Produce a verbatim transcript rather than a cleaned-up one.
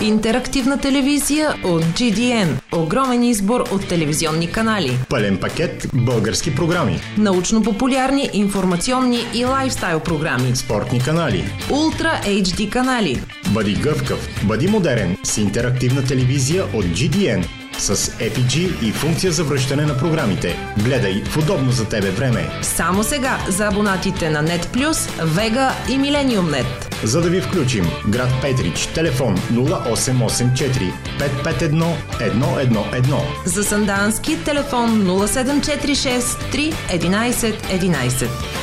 Интерактивна телевизия от джи ди ен. Огромен избор от телевизионни канали. Пълен пакет български програми. Научно-популярни, информационни и лайфстайл програми. Спортни канали. Ултра ейч ди канали. Бъди гъвкав, бъди модерен с интерактивна телевизия от джи ди ен. С Ей Пи Джи и функция за връщане на програмите. Гледай в удобно за тебе време. Само сега за абонатите на Нет Плюс, Вега и Милениум Нет. За да ви включим, град Петрич, телефон нула осем осем четири пет пет едно едно едно едно. За Сандански телефон нула седем четири шест три единайсет единайсет.